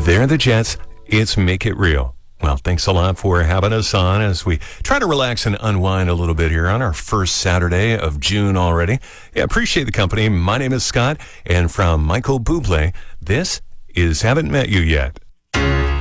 They're the Jets. It's Make It Real. Well, thanks a lot for having us on as we try to relax and unwind a little bit here on our first Saturday of June already. Yeah, appreciate the company. My name is Scott, and from Michael Bublé, this is Haven't Met You Yet.